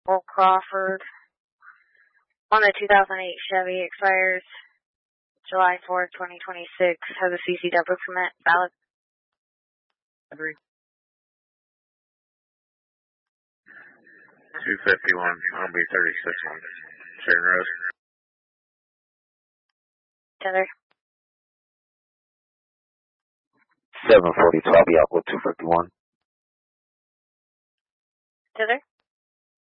Will Crawford on the 2008 Chevy expires July 4th, 2026. Has a CCW permit valid? Agree. 251, I'll be 36 on Sharon Road. Tether. 742, I'll be out with 251. Tether.